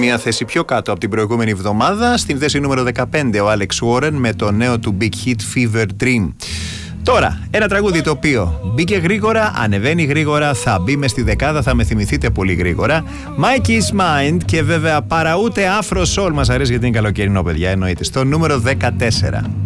μία θέση πιο κάτω από την προηγούμενη εβδομάδα. Στην θέση νούμερο 15 ο Alex Warren με το νέο του Big Hit Fever Dream. Τώρα, ένα τραγούδι το οποίο μπήκε γρήγορα, ανεβαίνει γρήγορα, θα μπει μες στη δεκάδα, θα με θυμηθείτε πολύ γρήγορα. Mikey's Mind και βέβαια παρά ούτε Afro Soul μας αρέσει γιατί είναι καλοκαιρινό, παιδιά, εννοείται. Στο νούμερο 14.